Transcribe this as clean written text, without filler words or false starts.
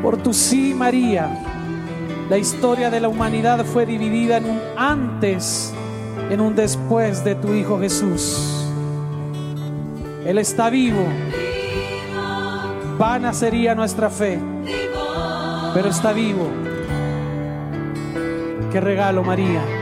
Por tu sí, María, la historia de la humanidad fue dividida en un antes, en un después de tu Hijo Jesús. Él está vivo. Vana sería nuestra fe, pero está vivo. Qué regalo, María.